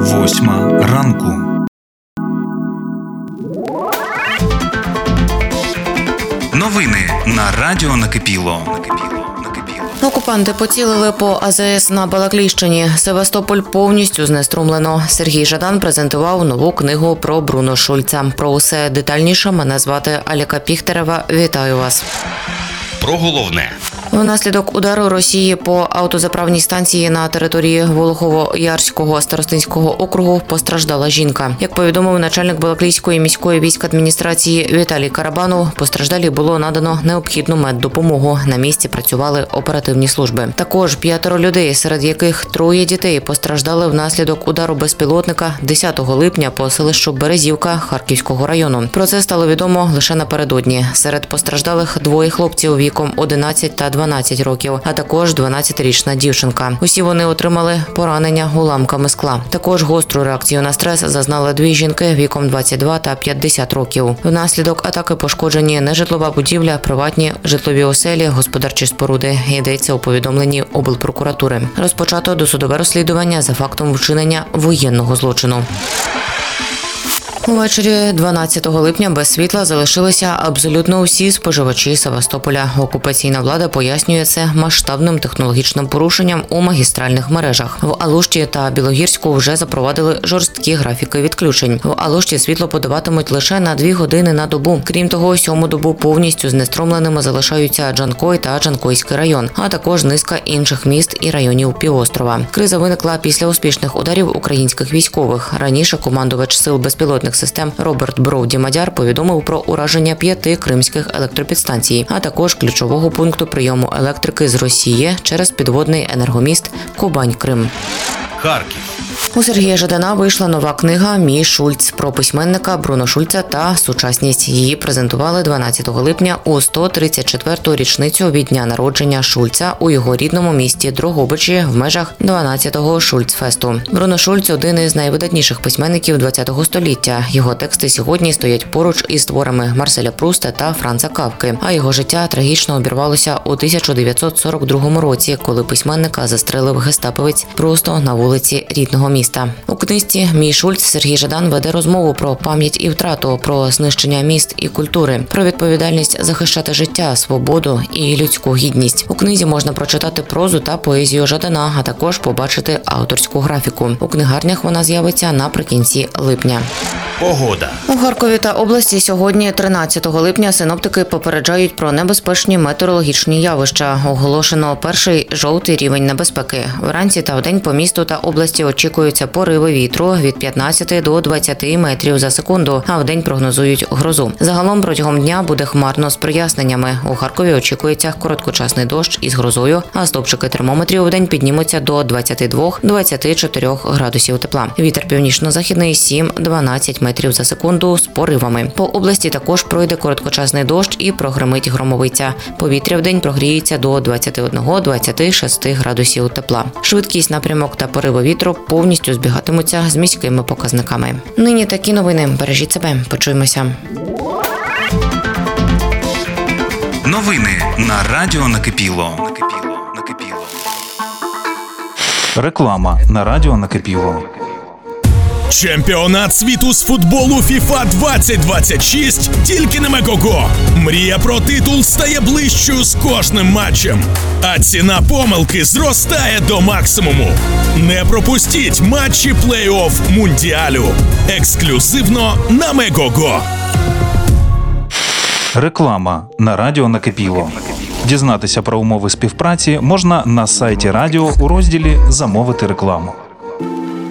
8 ранку. Новини на Радіо Накипіло. Окупанти поцілили по АЗС на Балаклійщині. Севастополь повністю знеструмлено. Сергій Жадан презентував нову книгу про Бруно Шульца. Про усе детальніше мене звати Аліка Піхтерева. Вітаю вас. Про головне. Внаслідок удару Росії по автозаправній станції на території Волохово-Ярського старостинського округу постраждала жінка. Як повідомив начальник Балаклійської міської військадміністрації Віталій Карабанов, постраждалій було надано необхідну меддопомогу. На місці працювали оперативні служби. Також 5 людей, серед яких 3 дітей, постраждали внаслідок удару безпілотника 10 липня по селищу Березівка Харківського району. Про це стало відомо лише напередодні. Серед постраждалих 2 хлопців віком 11 та 12 років, а також 12-річна дівчинка. Усі вони отримали поранення уламками скла. Також гостру реакцію на стрес зазнали 2 жінки віком 22 та 50 років. Внаслідок атаки пошкоджені нежитлова будівля, приватні житлові оселі, господарчі споруди. Йдеться у повідомленні облпрокуратури. Розпочато досудове розслідування за фактом вчинення воєнного злочину. Увечері 12 липня без світла залишилися абсолютно усі споживачі Севастополя. Окупаційна влада пояснює це масштабним технологічним порушенням у магістральних мережах. В Алушті та Білогірську вже запровадили жорсткі графіки відключень. В Алушті світло подаватимуть лише на 2 години на добу. Крім того, 7-му добу повністю знеструмленими залишаються Джанкой та Джанкойський район, а також низка інших міст і районів півострова. Криза виникла після успішних ударів українських військових. Раніше командувач сил безпілотних систем Роберт Бровді-Мадяр повідомив про ураження 5 кримських електропідстанцій, а також ключового пункту прийому електрики з Росії через підводний енергоміст Кубань-Крим. Харків. У Сергія Жадана вийшла нова книга «Мій Шульц» про письменника Бруно Шульца та сучасність. Її презентували 12 липня у 134-ту річницю від дня народження Шульца у його рідному місті Дрогобичі в межах 12-го Шульцфесту. Бруно Шульц – один із найвидатніших письменників ХХ століття. Його тексти сьогодні стоять поруч із творами Марселя Пруста та Франца Кафки, а його життя трагічно обірвалося у 1942 році, коли письменника застрелив гестаповець просто на вулиці рідного міста. У книзі «Мій Шульц» Сергій Жадан веде розмову про пам'ять і втрату, про знищення міст і культури, про відповідальність захищати життя, свободу і людську гідність. У книзі можна прочитати прозу та поезію Жадана, а також побачити авторську графіку. У книгарнях вона з'явиться наприкінці липня. Погода. У Харкові та області сьогодні, 13 липня, синоптики попереджають про небезпечні метеорологічні явища. Оголошено перший жовтий рівень небезпеки. Вранці та вдень по місту та області очікуються пориви вітру від 15 до 20 метрів за секунду, а вдень прогнозують грозу. Загалом протягом дня буде хмарно з проясненнями. У Харкові очікується короткочасний дощ із грозою, а стовпчики термометрів вдень піднімуться до 22-24 градусів тепла. Вітер північно-західний 7-12 метрів за секунду з поривами. По області також пройде короткочасний дощ і прогримить громовиця. Повітря вдень прогріється до 21-26 градусів тепла. Швидкість, напрямок та пориви вітру повністю збігатимуться з міськими показниками. Нині такі новини. Бережіть себе. Почуємося. Новини на Радіо Накипіло. Реклама на Радіо Накипіло. Чемпіонат світу з футболу FIFA 2026 тільки на Мегого. Мрія про титул стає ближчою з кожним матчем, а ціна помилки зростає до максимуму. Не пропустіть матчі плей-офф Мундіалю. Ексклюзивно на Мегого. Реклама на Радіо Накипіло. Дізнатися про умови співпраці можна на сайті радіо у розділі «Замовити рекламу».